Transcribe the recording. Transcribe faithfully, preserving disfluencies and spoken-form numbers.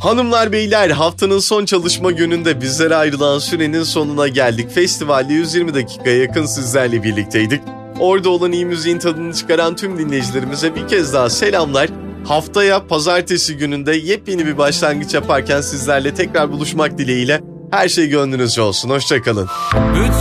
Hanımlar beyler, haftanın son çalışma gününde bizlere ayrılan sürenin sonuna geldik. Festivalde yüz yirmi dakikaya yakın sizlerle birlikteydik. Orada olan iyi müziğin tadını çıkaran tüm dinleyicilerimize bir kez daha selamlar. Haftaya pazartesi gününde yepyeni bir başlangıç yaparken sizlerle tekrar buluşmak dileğiyle her şey gönlünüzce olsun. Hoşça kalın.